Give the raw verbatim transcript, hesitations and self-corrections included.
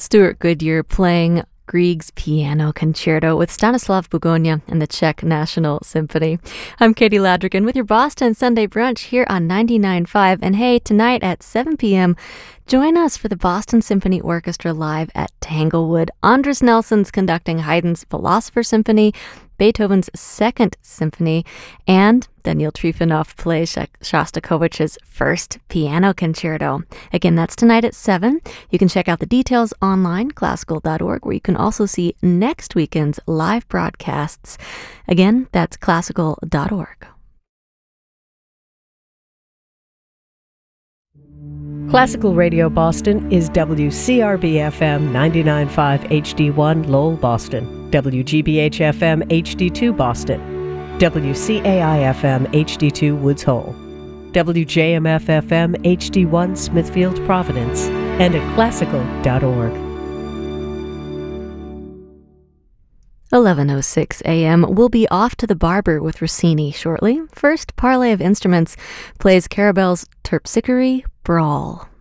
Stuart Goodyear playing Grieg's Piano Concerto with Stanislav Bugonia and the Czech National Symphony. I'm Katie Ladrigan with your Boston Sunday Brunch here on ninety-nine point five. And hey, tonight at seven p.m., join us for the Boston Symphony Orchestra live at Tanglewood. Andres Nelson's conducting Haydn's Philosopher Symphony, Beethoven's Second Symphony, and Daniil Trifonov plays Shostakovich's First Piano Concerto. Again, that's tonight at seven. You can check out the details online, classical dot org, where you can also see next weekend's live broadcasts. Again, that's classical dot org. Classical Radio Boston is W C R B F M ninety-nine point five H D one Lowell, Boston, W G B H F M H D two Boston, W C A I F M H D two Woods Hole, W J M F F M H D one Smithfield, Providence, and at classical dot org. eleven oh six a.m. We'll be off to the barber with Rossini shortly. First, Parlay of Instruments plays Carabel's Terpsichore Brawl.